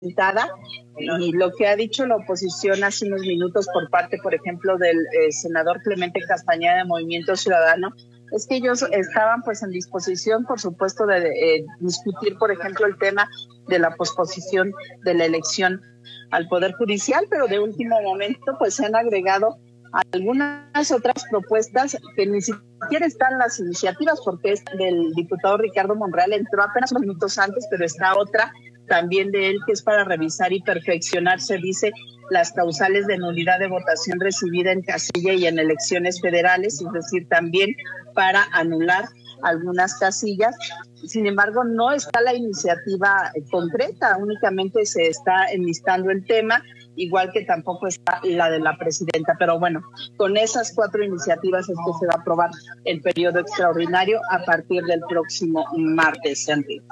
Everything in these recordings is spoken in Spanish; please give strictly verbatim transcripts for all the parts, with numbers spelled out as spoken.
presentada, y lo que ha dicho la oposición hace unos minutos por parte, por ejemplo, del eh, senador Clemente Castañeda de Movimiento Ciudadano, es que ellos estaban pues en disposición, por supuesto, de eh, discutir, por ejemplo, el tema de la posposición de la elección al Poder Judicial, pero de último momento pues se han agregado algunas otras propuestas que ni siquiera están las iniciativas, porque es del diputado Ricardo Monreal, entró apenas unos minutos antes, pero está otra también de él que es para revisar y perfeccionar, se dice, las causales de nulidad de votación recibida en casilla y en elecciones federales, es decir, también para anular algunas casillas. Sin embargo, no está la iniciativa concreta, únicamente se está enlistando el tema, igual que tampoco está la de la presidenta. Pero bueno, con esas cuatro iniciativas es que se va a aprobar el periodo extraordinario a partir del próximo martes, Enrique.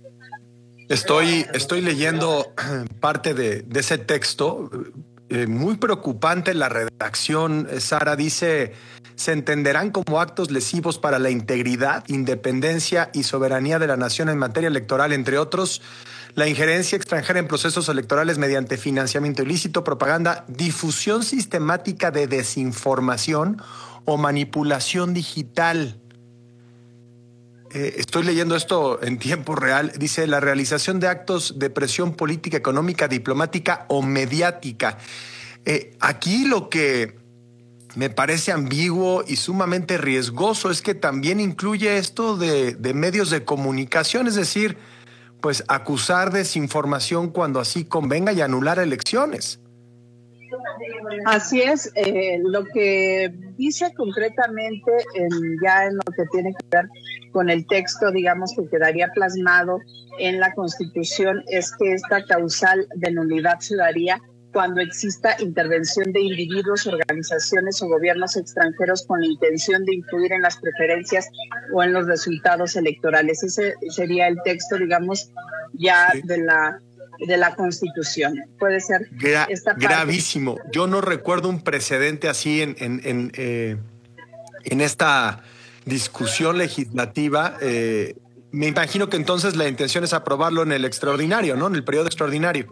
Estoy, estoy leyendo parte de, de ese texto. Eh, muy preocupante la redacción. Sara dice: se entenderán como actos lesivos para la integridad, independencia y soberanía de la nación en materia electoral, entre otros, la injerencia extranjera en procesos electorales mediante financiamiento ilícito, propaganda, difusión sistemática de desinformación o manipulación digital. Eh, estoy leyendo esto en tiempo real. Dice: la realización de actos de presión política, económica, diplomática o mediática. Eh, aquí lo que me parece ambiguo y sumamente riesgoso es que también incluye esto de, de medios de comunicación, es decir, pues acusar desinformación cuando así convenga y anular elecciones. Así es, eh, lo que dice concretamente en, ya en lo que tiene que ver con el texto, digamos, que quedaría plasmado en la Constitución, es que esta causal de nulidad se daría cuando exista intervención de individuos, organizaciones o gobiernos extranjeros con la intención de influir en las preferencias o en los resultados electorales. Ese sería el texto, digamos, ya sí. de la de la Constitución. Puede ser Gra esta parte. Gravísimo. Yo no recuerdo un precedente así en, en, en, eh, en esta discusión legislativa. Eh, me imagino que entonces la intención es aprobarlo en el extraordinario, ¿no? En el periodo extraordinario.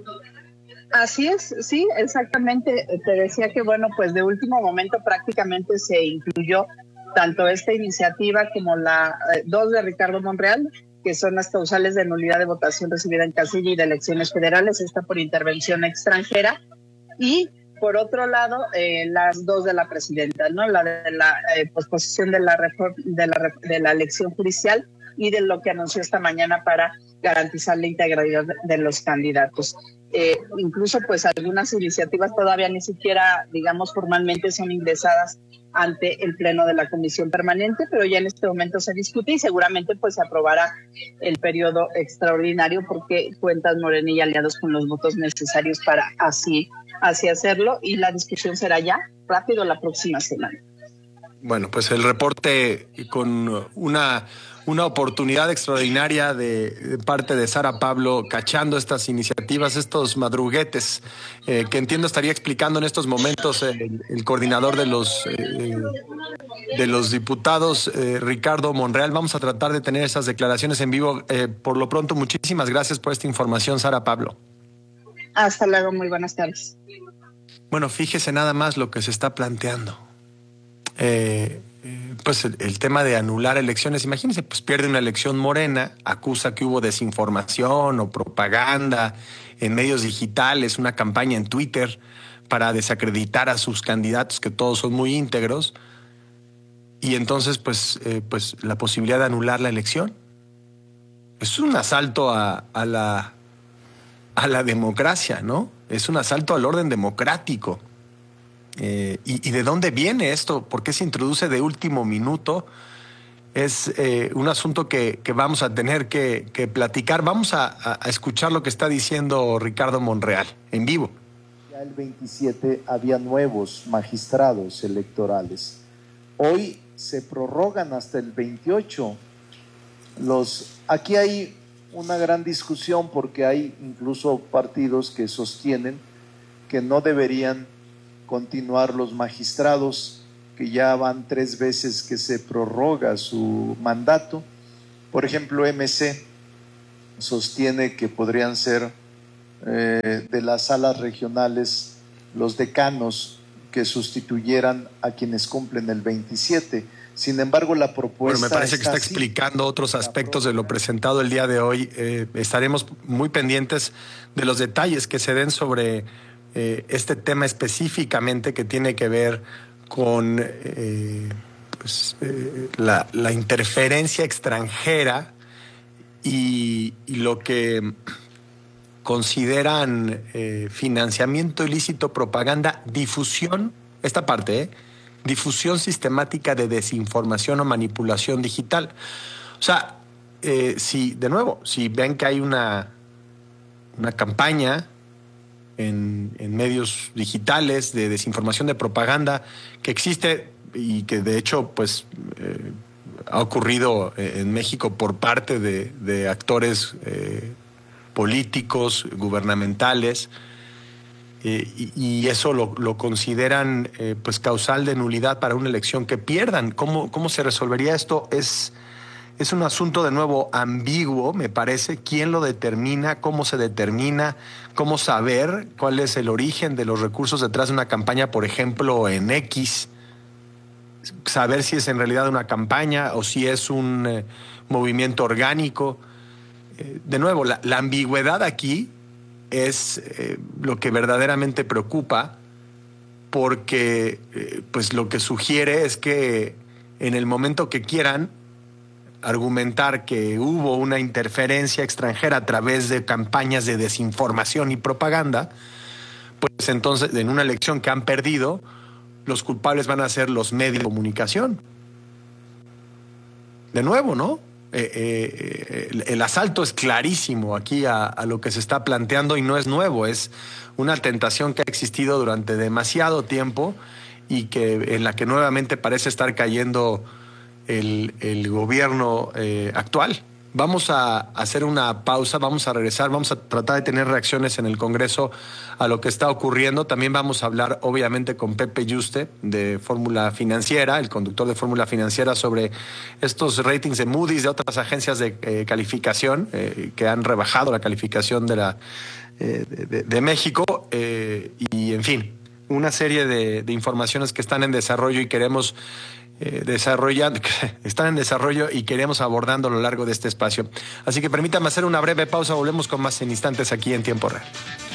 Así es, sí, exactamente. Te decía que, bueno, pues de último momento prácticamente se incluyó tanto esta iniciativa como la eh, dos de Ricardo Monreal, que son las causales de nulidad de votación recibida en casilla y de elecciones federales, esta por intervención extranjera, y por otro lado, eh, las dos de la presidenta, ¿no? La de la eh, posposición de la, de, la, de la elección judicial y de lo que anunció esta mañana para garantizar la integridad de los candidatos. Eh, incluso pues algunas iniciativas todavía ni siquiera, digamos, formalmente son ingresadas ante el pleno de la comisión permanente, pero ya en este momento se discute y seguramente pues se aprobará el periodo extraordinario porque cuentan Morena y aliados con los votos necesarios para así, así hacerlo, y la discusión será ya rápido la próxima semana. Bueno, pues el reporte con una, una oportunidad extraordinaria de, de parte de Sara Pablo, cachando estas iniciativas, estos madruguetes, eh, que entiendo estaría explicando en estos momentos el, el coordinador de los, eh, de los diputados, eh, Ricardo Monreal. Vamos a tratar de tener esas declaraciones en vivo. Eh, por lo pronto, muchísimas gracias por esta información, Sara Pablo. Hasta luego, muy buenas tardes. Bueno, fíjese nada más lo que se está planteando. Eh, eh, pues el, el tema de anular elecciones. Imagínense, pues pierde una elección Morena, acusa que hubo desinformación o propaganda en medios digitales, una campaña en Twitter para desacreditar a sus candidatos, que todos son muy íntegros, y entonces pues, eh, pues la posibilidad de anular la elección. Es un asalto a, a, la, a la democracia, ¿no? Es un asalto al orden democrático. Eh, y, ¿Y de dónde viene esto? ¿Por qué se introduce de último minuto? Es eh, un asunto que, que vamos a tener que, que platicar. Vamos a, a, a escuchar lo que está diciendo Ricardo Monreal en vivo. Ya el veintisiete había nuevos magistrados electorales. Hoy se prorrogan hasta el veintiocho. Los, aquí hay una gran discusión porque hay incluso partidos que sostienen que no deberían continuar los magistrados, que ya van tres veces que se prorroga su mandato. Por ejemplo, M C sostiene que podrían ser eh, de las salas regionales, los decanos, que sustituyeran a quienes cumplen el veintisiete. Sin embargo, la propuesta... Bueno, me parece que está así. explicando otros aspectos de lo presentado el día de hoy. Eh, estaremos muy pendientes de los detalles que se den sobre eh, este tema específicamente que tiene que ver con eh, pues, eh, la, la interferencia extranjera y, y lo que consideran eh, financiamiento ilícito, propaganda, difusión, esta parte, ¿eh? difusión sistemática de desinformación o manipulación digital. O sea, eh, si, de nuevo, si ven que hay una, una campaña en, en medios digitales de desinformación, de propaganda, que existe y que de hecho, pues, eh, ha ocurrido en México por parte de, de actores eh, políticos, gubernamentales, eh, y, y eso lo, lo consideran eh, pues causal de nulidad para una elección que pierdan. ¿Cómo, cómo se resolvería esto? Es, es un asunto de nuevo ambiguo, me parece. ¿Quién lo determina? ¿Cómo se determina? ¿Cómo saber cuál es el origen de los recursos detrás de una campaña, por ejemplo, en X? Saber si es en realidad una campaña o si es un eh, movimiento orgánico. De nuevo, la, la ambigüedad aquí es eh, lo que verdaderamente preocupa, porque eh, pues lo que sugiere es que en el momento que quieran argumentar que hubo una interferencia extranjera a través de campañas de desinformación y propaganda, pues entonces en una elección que han perdido, los culpables van a ser los medios de comunicación. De nuevo, ¿no? Eh, eh, el, el asalto es clarísimo aquí a, a lo que se está planteando y no es nuevo, es una tentación que ha existido durante demasiado tiempo y que en la que nuevamente parece estar cayendo el, el gobierno eh, actual. Vamos a hacer una pausa, vamos a regresar, vamos a tratar de tener reacciones en el Congreso a lo que está ocurriendo. También vamos a hablar, obviamente, con Pepe Yuste de Fórmula Financiera, el conductor de Fórmula Financiera, sobre estos ratings de Moody's, de otras agencias de eh, calificación eh, que han rebajado la calificación de, la, eh, de, de México. Eh, y, en fin, una serie de, de informaciones que están en desarrollo y queremos... Eh, desarrollando, están en desarrollo y queremos abordando a lo largo de este espacio. Así que permítame hacer una breve pausa, volvemos con más en instantes aquí en Tiempo Real.